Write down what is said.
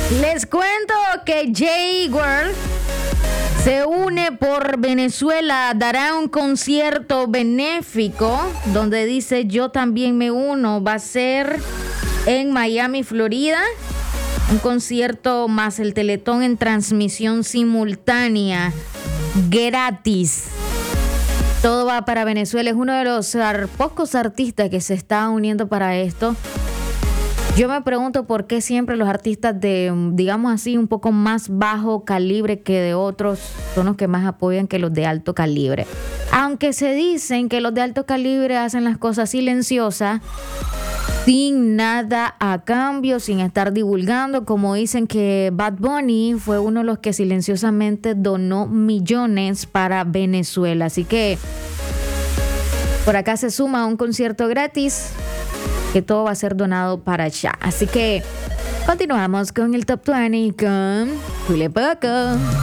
Les cuento que Jay World se une por Venezuela, dará un concierto benéfico donde dice yo también me uno. Va a ser en Miami, Florida. Un concierto más el Teletón en transmisión simultánea, gratis. Todo va para Venezuela. Es uno de los pocos artistas que se está uniendo para esto. Yo me pregunto por qué siempre los artistas de, digamos así, un poco más bajo calibre que de otros son los que más apoyan que los de alto calibre. Aunque se dicen que los de alto calibre hacen las cosas silenciosas, sin nada a cambio, sin estar divulgando, como dicen que Bad Bunny fue uno de los que silenciosamente donó millones para Venezuela. Así que por acá se suma a un concierto gratis, que todo va a ser donado para allá. Así que continuamos con el Top 20 con Julio Poco.